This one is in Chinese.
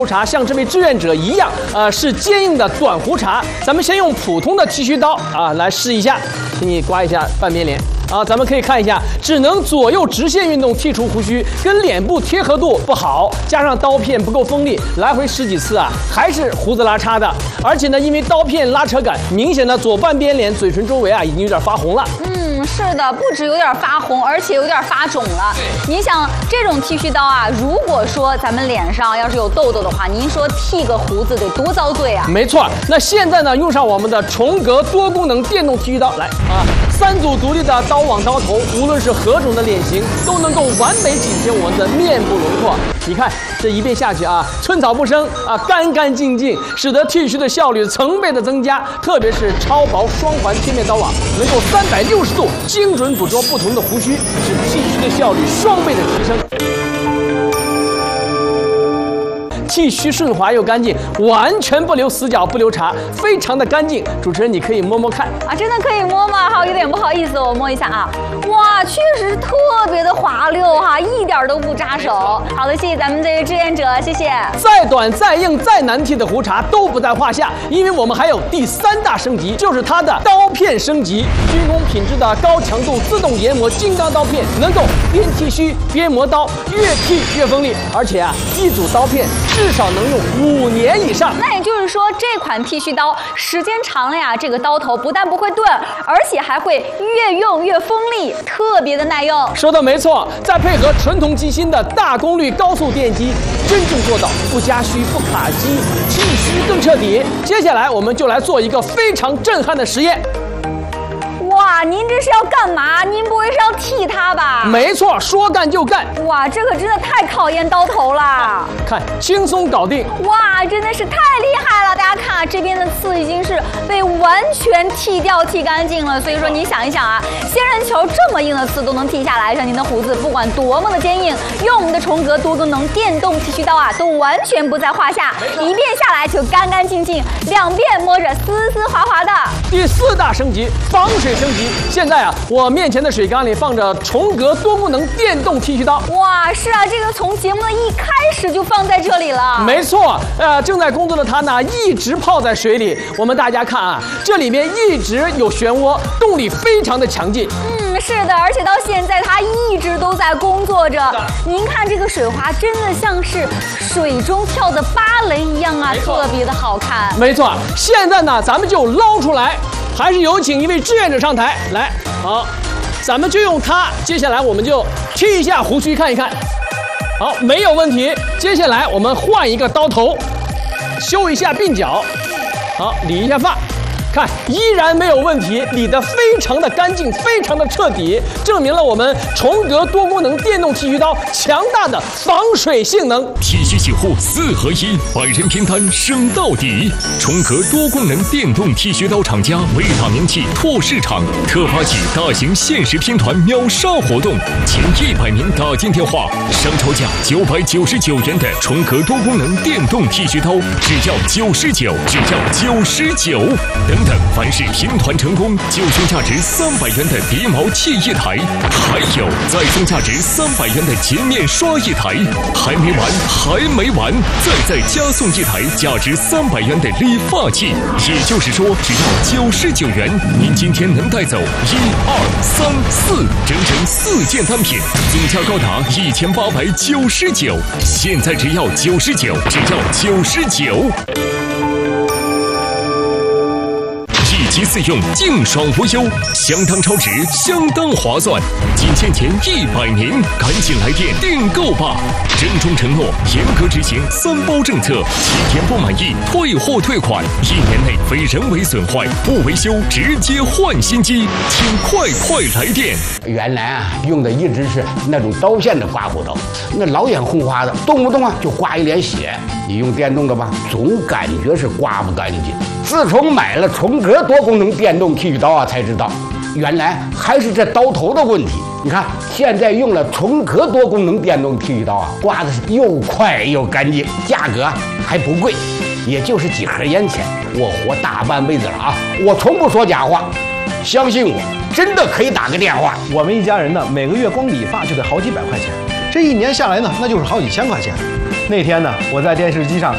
胡茬像这位志愿者一样，是坚硬的短胡茬。咱们先用普通的剃须刀来试一下，请你刮一下半边脸。咱们可以看一下，只能左右直线运动剔除胡须，跟脸部贴合度不好，加上刀片不够锋利，来回10几次还是胡子拉碴的。而且呢，因为刀片拉扯感，明显的左半边脸嘴唇周围已经有点发红了。 是的，不止有点发红，而且有点发肿了。你想，这种剃须刀如果说咱们脸上要是有痘痘的话，您说剃个胡子得多遭罪啊？没错。那现在呢，用上我们的重格多功能电动剃须刀，来3组独立的刀网刀头，无论是何种的脸型，都能够完美紧贴我们的面部轮廓。你看这一遍下去寸草不生干干净净，使得剃须的效率成倍的增加。特别是超薄双环贴面刀网，能够360度精准捕捉不同的胡须，使剃须的效率双倍的提升。剃须顺滑又干净，完全不留死角不留茬，非常的干净。主持人，你可以摸摸看真的可以摸吗？好，有点不好意思，我摸一下哇，确实是特别的滑溜一点都不扎手。好的，谢谢咱们这位志愿者，谢谢。 再短再硬再难剃的胡茬都不在话下，因为我们还有第3大升级，就是它的刀片升级。军工品质的高强度自动研磨金刚刀片，能够边剃须边磨刀，越剃越锋利。而且一组刀片至少能用5年以上。 那也就是说，这款剃须刀时间长了这个刀头不但不会钝，而且还会越用越锋利，特别的耐用。 说的没错，再配合纯铜机芯的大功率高速电机，真正做到不加虚不卡机，剃须更彻底。接下来我们就来做一个非常震撼的实验。 哇，您这是要干嘛？您不会是要剃它吧？ 没错，说干就干。 哇，这可真的太考验刀头了。 看，轻松搞定。 哇，真的是太厉害了！大家看这边的刺已经是被完全剃干净了。所以说，你想一想仙人球这么硬的刺都能剃下来，像您的胡子不管多么的坚硬，用我们的重格多功能电动剃须刀都完全不在话下。一遍下来就干干净净，2遍摸着丝丝滑滑的。 第4大升级，防水升级。现在我面前的水缸里放着重格多功能电动剃须刀。哇， 是这个从节目的一开始就放在这里了。 没错，正在工作的它呢，一直泡在水里。我们大家看这里面一直有漩涡，动力非常的强劲。 是的，而且到现在它一直都在工作着。您看这个水花，真的像是水中跳的芭蕾一样特别的好看。 没错，现在呢，咱们就捞出来。还是有请一位志愿者上台来，好，咱们就用它。接下来我们就剃一下胡须看一看，好，没有问题。接下来我们换一个刀头，修一下鬓角，好，理一下发，看依然没有问题，理得非常的干净，非常的彻底，证明了我们重格多功能电动剃须刀强大的防水性能。 剃须洗护4合1，百人拼单升到底。重格多功能电动剃须刀厂家为打名气拓市场，特发起大型限时拼团秒杀活动，前100名打进电话，商超价999元的重格多功能电动剃须刀，只要99，只要99。等等，凡是拼团成功，就送价值300元的鼻毛剃一台，还有再送价值300元的洁面刷一台。还没完，还没完，再加送一台价值300元的理发器。也就是说，只要99元，您今天能带走1、2、3、4，整整4件单品，总价高达1899。现在只要99，只要99。1机4用，净爽无忧，相当超值，相当划算。仅限前100名，赶紧来电订购吧！郑重承诺，严格执行3包政策，7天不满意退货退款，1年内非人为损坏不维修直接换新机，请快来电！ 原来用的一直是那种刀片的刮胡刀，那老眼红花的，动不动就刮一脸血。你用电动的吧，总感觉是刮不干净。自从买了重格多功能电动剃须刀才知道原来还是这刀头的问题。你看，现在用了重格多功能电动剃须刀刮的是又快又干净，价格还不贵，也就是几盒烟钱。我活大半辈子了我从不说假话，相信我，真的可以打个电话。 我们一家人呢，每个月光理发就得好几百块钱，这1年下来呢，那就是好几千块钱。那天呢，我在电视机上